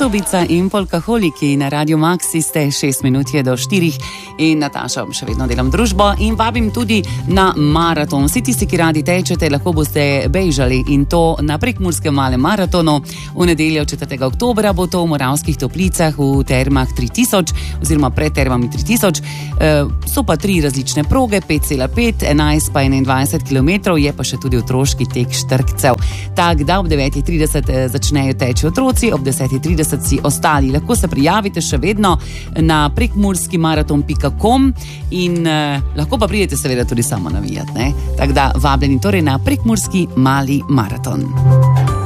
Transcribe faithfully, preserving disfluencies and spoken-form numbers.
Subica in Polkaholiki na Radio Maxi ste šest minut je do štirih in Nataša, še vedno delam družbo in vabim tudi na maraton. Vsi tisti, ki radi tečete, lahko boste bežali in to na Prekmurskem malem maratonu. V nedeljo četrtega oktobra bo to v Moravskih Toplicah v termah tri tisoč oziroma pred termami tri tisoč. E, so pa tri različne proge, pet cela pet, enajst pa enaindvajset kilometrov, je pa še tudi otroški tek štrkcev. Tak, da ob devetih trideset začnejo teči otroci, ob desetih trideset si ostali. Lahko se prijavite še vedno na prekmurski maraton pika com in eh, lahko pa pridete seveda tudi samo navijati, ne? Tako da vabljeni torej na Prekmurski mali maraton.